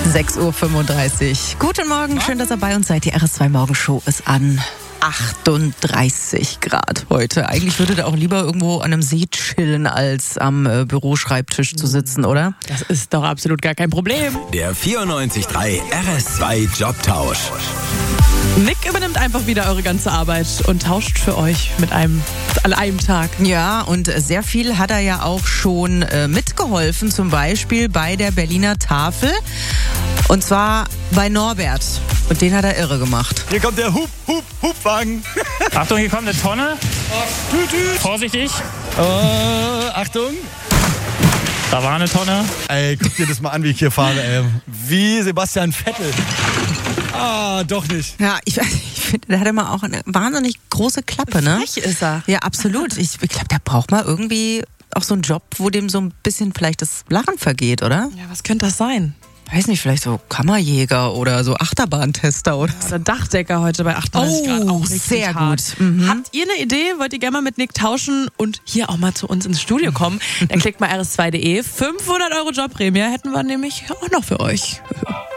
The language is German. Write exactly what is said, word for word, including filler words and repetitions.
sechs Uhr fünfunddreißig. Guten Morgen, schön, dass ihr bei uns seid. Die R S zwei Morgenshow ist an. achtunddreißig Grad heute. Eigentlich würde da auch lieber irgendwo an einem See chillen, als am äh, Büroschreibtisch zu sitzen, oder? Das ist doch absolut gar kein Problem. Der vierundneunzig Komma drei R S zwei Jobtausch. Nick übernimmt einfach wieder eure ganze Arbeit und tauscht für euch mit einem an einem Tag. Ja, und sehr viel hat er ja auch schon äh, mitgeholfen, zum Beispiel bei der Berliner Tafel. Und zwar bei Norbert. Und den hat er irre gemacht. Hier kommt der Hup, Hup, Hupwagen. Achtung, hier kommt eine Tonne. Tüt, tüt. Vorsichtig. Äh, Achtung. Da war eine Tonne. Ey, guck dir das mal an, wie ich hier fahre, ey. Wie Sebastian Vettel. Ah, doch nicht. Ja, ich, ich finde, der hat immer auch eine wahnsinnig große Klappe, ne? Frech ist er. Ja, absolut. Ich, ich glaube, der braucht mal irgendwie auch so einen Job, wo dem so ein bisschen vielleicht das Lachen vergeht, oder? Ja, was könnte das sein? Weiß nicht, vielleicht so Kammerjäger oder so Achterbahntester oder so. Der Dachdecker heute bei achtunddreißig Grad auch richtig sehr hart. gut. Mhm. Habt ihr eine Idee? Wollt ihr gerne mal mit Nick tauschen und hier auch mal zu uns ins Studio kommen? Dann klickt mal r s zwei punkt d e. fünfhundert Euro Jobprämie hätten wir nämlich auch noch für euch.